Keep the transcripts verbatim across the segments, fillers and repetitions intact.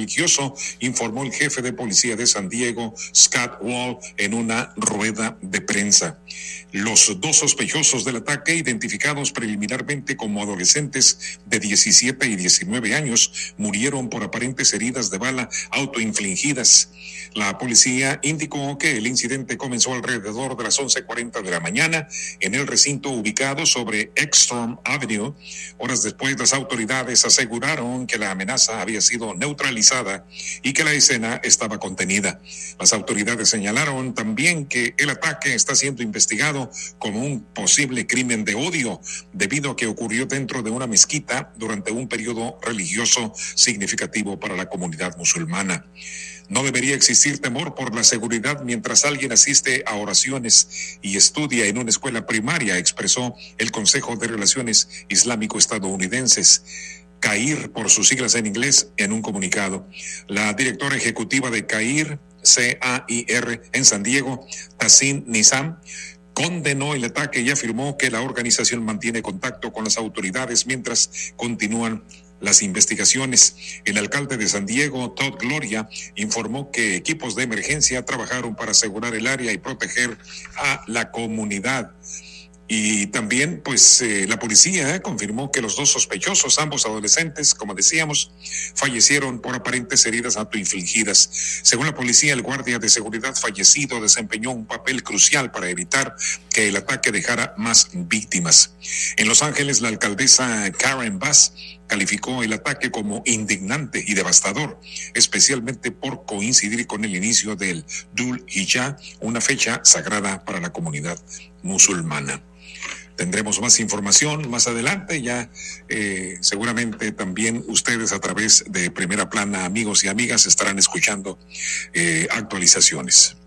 religioso, informó el jefe de policía de San Diego, Scott Wall, en una rueda de prensa. Los dos sospechosos del ataque, identificados preliminarmente como adolescentes de diecisiete y diecinueve años, murieron por aparentes heridas de bala autoinfligidas. La policía indicó que el incidente comenzó alrededor de las once cuarenta de la mañana en el recinto ubicado sobre Ekstrom Avenue. Horas después, las autoridades aseguraron que la amenaza había sido neutralizada y que la escena estaba contenida. Las autoridades señalaron también que el ataque está siendo investigado como un posible crimen de odio debido a que ocurrió dentro de una mezquita durante un periodo religioso significativo para la comunidad musulmana. No debería existir temor por la seguridad mientras alguien asiste a oraciones y estudia en una escuela primaria, expresó el Consejo de Relaciones Islámico-Estadounidenses, CAIR por sus siglas en inglés, en un comunicado. La directora ejecutiva de CAIR, C A I R, en San Diego, Tassin Nizam, condenó el ataque y afirmó que la organización mantiene contacto con las autoridades mientras continúan las investigaciones. El alcalde de San Diego, Todd Gloria, informó que equipos de emergencia trabajaron para asegurar el área y proteger a la comunidad. Y también, pues, eh, la policía confirmó que los dos sospechosos, ambos adolescentes, como decíamos, fallecieron por aparentes heridas autoinfligidas. Según la policía, el guardia de seguridad fallecido desempeñó un papel crucial para evitar que el ataque dejara más víctimas. En Los Ángeles, la alcaldesa Karen Bass calificó el ataque como indignante y devastador, especialmente por coincidir con el inicio del Dhul Hijjah, una fecha sagrada para la comunidad musulmana. Tendremos más información más adelante, ya eh, seguramente también ustedes a través de Primera Plana, amigos y amigas, estarán escuchando eh, actualizaciones.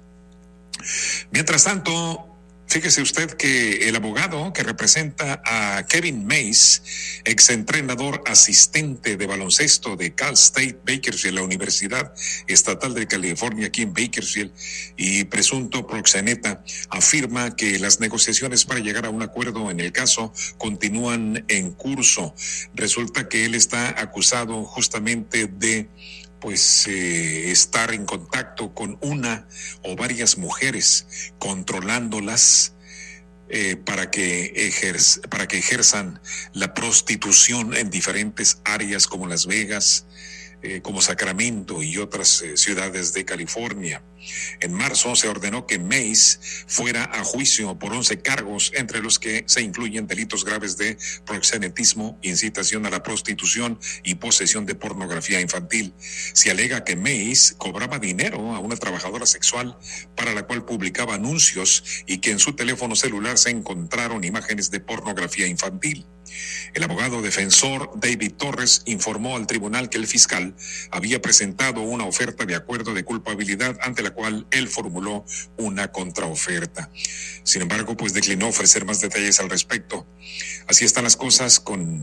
Mientras tanto, fíjese usted que el abogado que representa a Kevin Mays, exentrenador asistente de baloncesto de Cal State Bakersfield, la Universidad Estatal de California aquí en Bakersfield, y presunto proxeneta, afirma que las negociaciones para llegar a un acuerdo en el caso continúan en curso. Resulta que él está acusado justamente de pues eh, estar en contacto con una o varias mujeres, controlándolas eh, para que ejerz, para que ejerzan la prostitución en diferentes áreas como Las Vegas, eh, como Sacramento y otras eh, ciudades de California. En marzo se ordenó que Mays fuera a juicio por once cargos, entre los que se incluyen delitos graves de proxenetismo, incitación a la prostitución y posesión de pornografía infantil. Se alega que Mays cobraba dinero a una trabajadora sexual para la cual publicaba anuncios y que en su teléfono celular se encontraron imágenes de pornografía infantil. El abogado defensor David Torres informó al tribunal que el fiscal había presentado una oferta de acuerdo de culpabilidad ante la cual él formuló una contraoferta. Sin embargo, pues declinó ofrecer más detalles al respecto. Así están las cosas con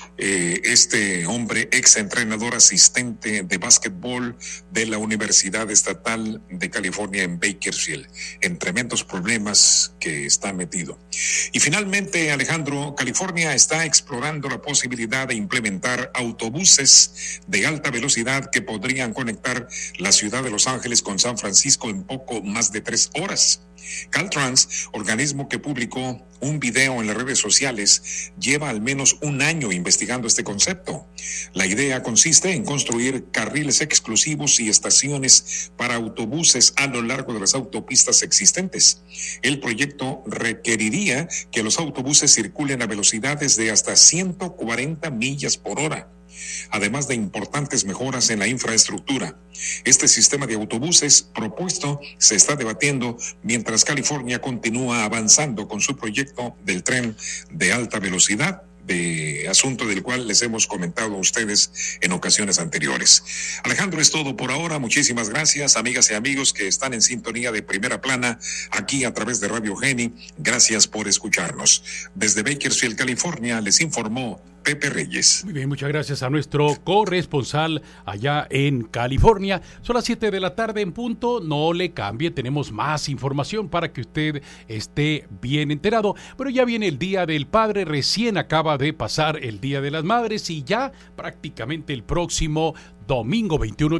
eh, este hombre, ex entrenador asistente de básquetbol de la Universidad Estatal de California en Bakersfield, en tremendos problemas que está metido. Y finalmente, Alejandro, California está explorando la posibilidad de implementar autobuses de alta velocidad que podrían conectar la ciudad de Los Ángeles con San Francisco en poco más de tres horas. Caltrans, organismo que publicó un video en las redes sociales, lleva al menos un año investigando este concepto. La idea consiste en construir carriles exclusivos y estaciones para autobuses a lo largo de las autopistas existentes. El proyecto requeriría que los autobuses circulen a velocidades de hasta ciento cuarenta millas por hora, además de importantes mejoras en la infraestructura. Este sistema de autobuses propuesto se está debatiendo mientras California continúa avanzando con su proyecto del tren de alta velocidad, de asunto del cual les hemos comentado a ustedes en ocasiones anteriores. Alejandro, es todo por ahora. Muchísimas gracias, amigas y amigos que están en sintonía de Primera Plana aquí a través de Radio Geni. Gracias por escucharnos. Desde Bakersfield, California, les informó Pepe Reyes. Muy bien, muchas gracias a nuestro corresponsal allá en California. Son las siete de la tarde en punto. No le cambie, tenemos más información para que usted esté bien enterado. Pero ya viene el Día del Padre, recién acaba de pasar el Día de las Madres y ya prácticamente el próximo domingo veintiuno